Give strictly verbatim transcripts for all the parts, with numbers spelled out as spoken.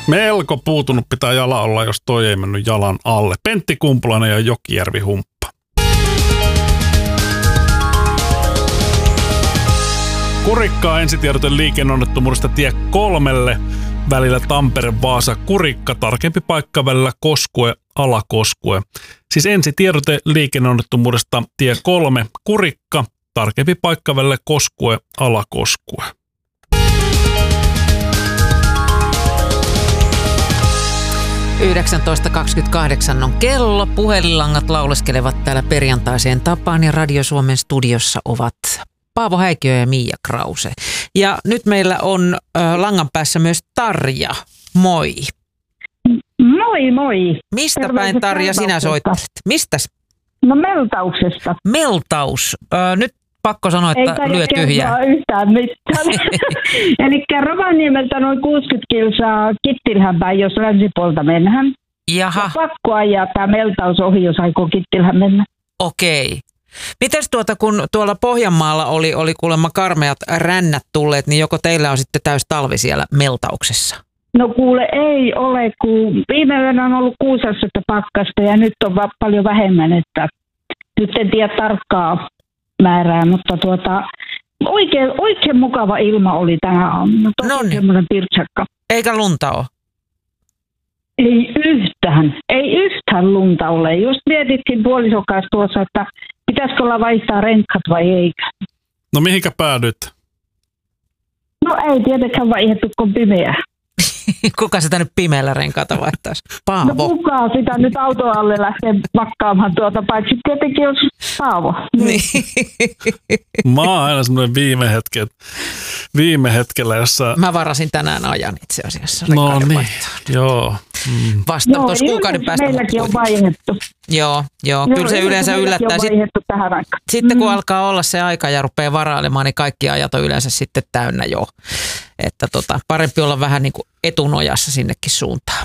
Melko puutunut pitää jala olla, jos toi ei mennyt jalan alle. Pentti Kumpulainen ja Jokijärvi Humppa. Kurikkaa ensitiedote liikenneonnettomuudesta tie kolmelle välillä Tampere-Vaasa Kurikka, tarkempi paikka välillä Koskue Alakoskue. Siis ensitiedote liikenneonnettomuudesta tie kolme Kurikka, tarkempi paikka välillä Koskue Alakoskue. yhdeksäntoista kaksikymmentäkahdeksan on kello. Puhelinlangat lauleskelevat täällä perjantaiseen tapaan ja Radio Suomen studiossa ovat Paavo Häikiö ja Miia Krause. Ja nyt meillä on äh, langan päässä myös Tarja. Moi. Moi moi. Mistä päin Tarja sinä soittelet? Mistäs? No Meltauksesta. Meltaus. Äh, nyt pakko sanoa, että ei lyö tyhjää. Ei yhtään mitään. Eli Rovaniemeltä noin kuusikymmentä kilsaa Kittilhän päin, jos länsipuolta mennään. Jaha. Ja pakko ajaa tämä Meltaus ohi, jos aikoo Kittilhän mennä. Okei. Mites tuota, kun tuolla Pohjanmaalla oli, oli kuulemma karmeat rännät tulleet, niin joko teillä on sitten täys talvi siellä Meltauksessa? No kuule, ei ole, kun viime yönä on ollut kuusi astetta pakkasta ja nyt on va- paljon vähemmän, että nyt en tiedä tarkkaa määrää, mutta tuota, oikein, oikein mukava ilma oli tänä aamuna. Tosi semmoinen pirtsakka. Eikä lunta ole? Ei yhtään, ei yhtään lunta ole. Just mietittiin puolison kanssa tuossa, että pitäisikö olla vaihtaa renkat vai eikä. No mihinkä päädyt? No ei tietenkään vaihdettu, kun pimeää. Kuka sitä nyt pimeällä renkaata vaihtaisi? Paavo. No kuka sitä nyt auton alle lähtee vakkaamaan tuota, paitsi tietenkin jos Paavo. Niin. Mä oon aina semmoinen viime hetken, viime hetkellä, jossa... Mä varasin tänään ajan itse asiassa. No niin, joo. Mm. Vasta no, tuossa kuukauden päästä. Meilläkin on vaihdettu. Joo, joo. Kyllä se yleensä yllättää. Tähän sitten kun mm. alkaa olla se aika ja rupeaa varailemaan, niin kaikki ajat on yleensä sitten täynnä jo. Että tota, parempi olla vähän niin kuin etunojassa sinnekin suuntaan.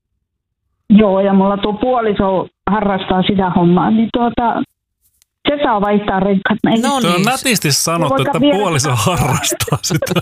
Joo, ja mulla tuo puoliso harrastaa sitä hommaa, niin tuota, se saa vaihtaa renkat. No niin. Se on nätisti sanottu, että puoliso harrastaa sitä.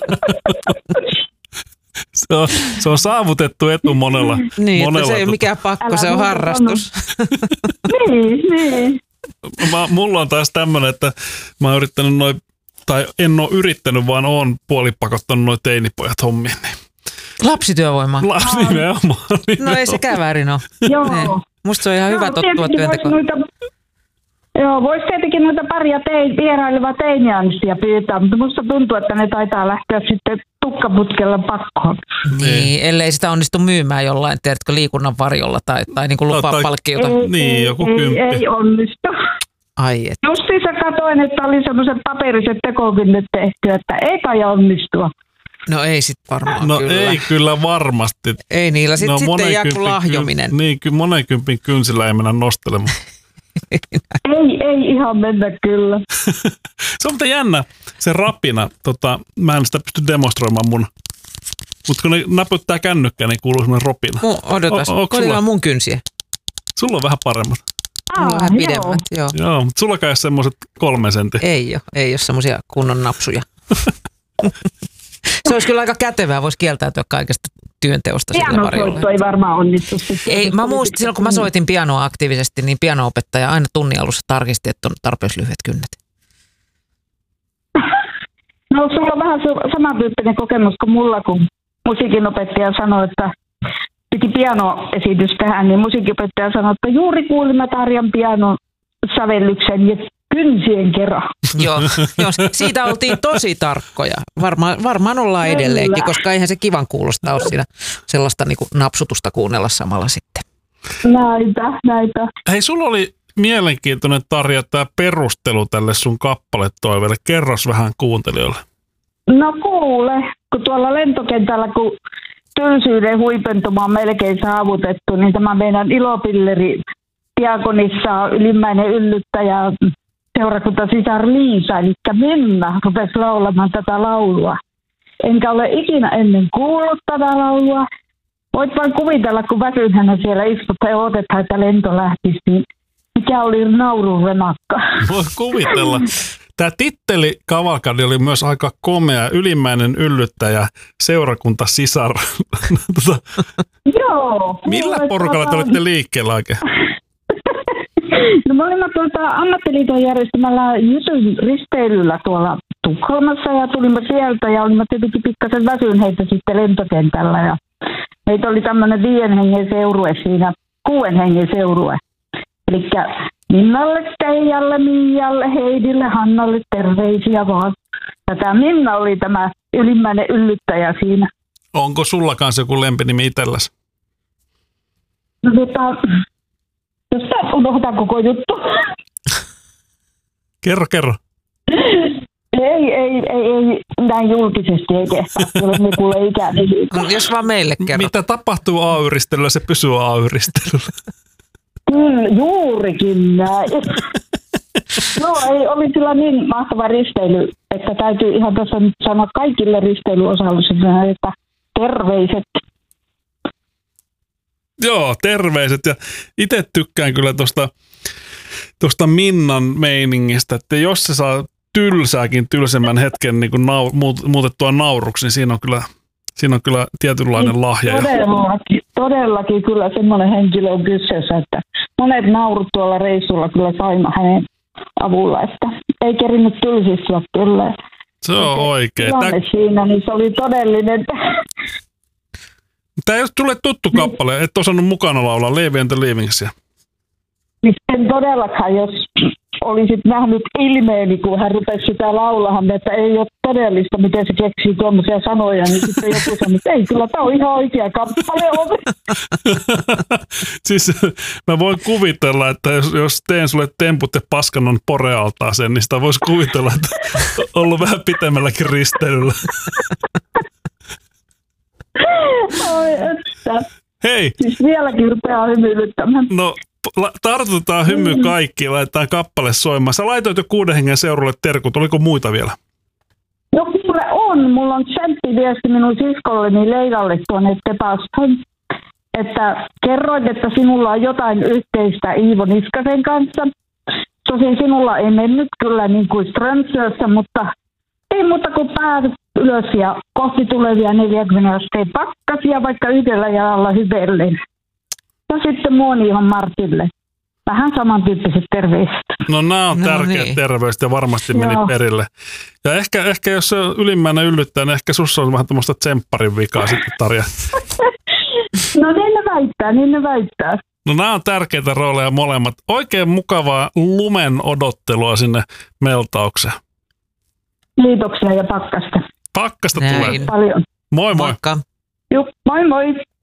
Se on, se on saavutettu etu monella. Niin, monella että se ei ole mikään pakko, älä se on harrastus. niin, niin. Mä, mulla on taas tämmönen, että mä oon yrittänyt noin, tai en ole yrittänyt, vaan oon puolipakottanut noin teinipojat hommiin. Niin. Lapsityövoimaa? Lapsi nimenomaan. No ei sekään väärin ole. Joo. Musta se on ihan no, hyvä tottua työntekoon. Joo, voisi tietenkin noita paria tein, vierailevaa teinianssia pyytää, mutta musta tuntuu, että ne taitaa lähteä sitten tukkaputkella pakkoon. Niin, ellei sitä onnistu myymään jollain, tiedätkö, liikunnan varjolla tai, tai niin kuin lupaa palkkiota. Ei, niin, joku ei, kymppi. Ei onnistu. Ai et. Justiinsa katoin, että oli semmoiset paperiset tekokinnit tehty, että ei kai onnistua. No ei sit varmaan no kyllä. No ei kyllä varmasti. Ei niillä sit, no, sitten jää kuin lahjominen. Ky- niin, kyllä monen kympin kynsillä ei mennä nostelemaan. ei, ei ihan mennä kyllä. Se on muuten jännä, se rapina. Tota, mä en sitä pysty demonstroimaan mun. Mutta kun ne näpyttää kännykkää, niin kuuluu semmoinen ropina. No, odotas, koitetaan mun kynsiä. Sulla on vähän paremmat. Mulla on vähän pidemmät, joo. Joo, joo mutta sulla kai semmoiset kolme sentti. Ei ole, ei ole semmoisia kunnon napsuja. Se olisi kyllä aika kätevää, voisi kieltäytyä kaikesta työnteosta sillä varjolla. Pianosoitto ei varmaan onnistu. Ei, mä muistin, silloin kun mä soitin pianoa aktiivisesti, niin piano-opettaja aina tunnin alussa tarkisti, että on tarpeeksi lyhyet kynnet. No sulla on vähän samantyyppinen kokemus kuin mulla, kun musiikinopettaja sanoi, että piti pianoesitys tehdä, niin musiikinopettaja sanoi, että juuri kuulimme Tarjan pianon sävellyksen ja kynsien kerran. Joo, joo, siitä oltiin tosi tarkkoja. Varmaan, varmaan ollaan edelleenkin, koska eihän se kivan kuulosta ole siinä sellaista niin kuin napsutusta kuunnella samalla sitten. Näitä, näitä. Hei, sulla oli mielenkiintoinen, Tarja, tämä perustelu tälle sun kappaletoiveelle. Kerros vähän kuuntelijoille. No kuule, kun tuolla lentokentällä, kun tylsyyden huipentuma on melkein saavutettu, niin tämä meidän ilopilleri diakonissa ylimmäinen yllyttäjä seurakunta sisar Liisa, eli Minna, rupesi laulamaan tätä laulua. Enkä ole ikinä ennen kuullut tätä laulua. Voit vain kuvitella, kun väsynhänä siellä istutta ja odotetaan, että lento lähtisi, niin mikä oli naurun remakka. Voit kuvitella. Tämä titteli kavalkadi oli myös aika komea. Ylimmäinen yllyttäjä, seurakunta sisar. tota, Joo. millä porukalla te olitte liikkeellä oikein? No me olimme tuota ammattiliiton järjestämällä Jytyn risteilyllä tuolla Tukholmassa ja tulimme sieltä ja olimme tietenkin pikkasen väsyneitä sitten lentokentällä ja meitä oli tämmöinen viiden hengen seurue siinä, kuuden hengen seurue. Eli Minnalle, Teijalle, Miialle, Heidille, Hannalle terveisiä vaan. Ja tämä Minna oli tämä ylimmäinen yllyttäjä siinä. Onko sulla kanssa joku lempinimi itselläsi? No tota, jos sä unohtaa koko juttu. Kerro, kerro. Ei, ei, ei, ei näin julkisesti ei kehtaa. Kyllä me kuule ikäni siitä. No, jos vaan meille kerro. Mitä tapahtuu A Y-risteilyllä, se pysyy A Y-risteilyllä. Kyllä, juurikin näin. No ei, oli kyllä niin mahtava risteily, että täytyy ihan tässä nyt sanoa kaikille risteilyosallisille, että terveiset. Joo, terveiset. Ja itse tykkään kyllä tuosta tosta Minnan meiningistä, että jos se saa tylsääkin tylsemmän hetken niin kuin nau, muutettua nauruksi, niin siinä on kyllä, siinä on kyllä tietynlainen lahja. Todellakin, todellakin kyllä semmoinen henkilö on kyseessä, että monet naurut tuolla reissulla kyllä saimme hänen avulla, että ei kerinyt tylsistyä kyllä. Se on oikein. Tilanne Tää... siinä, niin se oli todellinen. Tämä ei ole sulle tuttu kappale, et osannut mukana laulaa Leaving and the Leavingsia. En todellakaan, jos olisit nähnyt ilmeeni, kun hän rupesi sitä laulamaan, että ei ole todellista, miten se keksii tuommoisia sanoja, niin sitten joku sanoi, että ei, kyllä tämä on ihan oikea kappale. Siis mä voin kuvitella, että jos, jos teen sulle temput ja paskannon porealtaaseen, niin sitä voisi kuvitella, että on ollut vähän pitemmälläkin risteilyllä. Oi, että. Hei! Siis vieläkin rupeaa hymyilyttämään. No, tartutetaan hymy kaikki, laitetaan kappale soimaan. Sä laitoit jo kuuden hengen seuralle terkut, oliko muita vielä? No kuule on, mulla on tsemppiviesti minun siskolleni Leilalle tuonne Tepaston, että kerroit, että sinulla on jotain yhteistä Iivo Niskasen kanssa. Tosin sinulla ei mennyt kyllä niin kuin Strömsössä, mutta ei muuta kuin pääset ylös ja kohti tulevia neljäkymmentä asteen pakkasia, vaikka yhdellä jalalla hyvellen. Ja sitten muoniihon Martille. Vähän samantyyppiset terveiset. No nämä on No tärkeät niin. terveiset ja varmasti meni Joo. perille. Ja ehkä, ehkä jos se ylimmäinen yllyttää, niin ehkä sussa on vähän tämmöistä tsempparin vikaa sitten, Tarja. No niin ne väittää, niin ne väittää. No nämä on tärkeitä rooleja molemmat. Oikein mukavaa lumen odottelua sinne meltaukseen. Kiitoksia ja pakkasta. Pakkasta Näin. tulee. Paljon. Moi moi. Moikka. Juh, moi moi.